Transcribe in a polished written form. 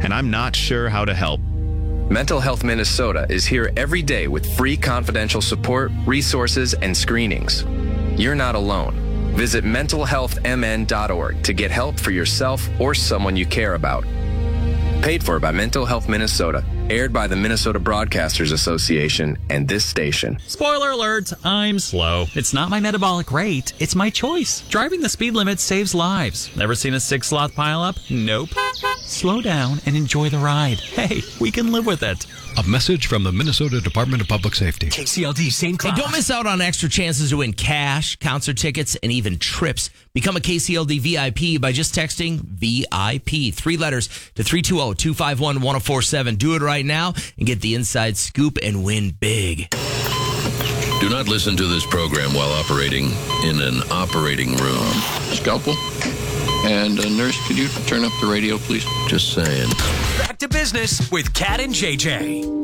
and I'm not sure how to help. Mental Health Minnesota is here every day with free confidential support, resources, and screenings. You're not alone. Visit mentalhealthmn.org to get help for yourself or someone you care about. Paid for by Mental Health Minnesota. Aired by the Minnesota Broadcasters Association and this station. Spoiler alert, I'm slow. It's not my metabolic rate, it's my choice. Driving the speed limit saves lives. Never seen a 6-sloth pileup? Nope. Slow down and enjoy the ride. Hey, we can live with it. A message from the Minnesota Department of Public Safety. KCLD, St. Cloud. Hey, don't miss out on extra chances to win cash, concert tickets, and even trips. Become a KCLD VIP by just texting VIP, 3 letters, to 320-251-1047. Do it right now and get the inside scoop and win big. Do not listen to this program while operating in an operating room. Scalpel. And nurse, could you turn up the radio, please? Just saying. Back to business with Kat and JJ.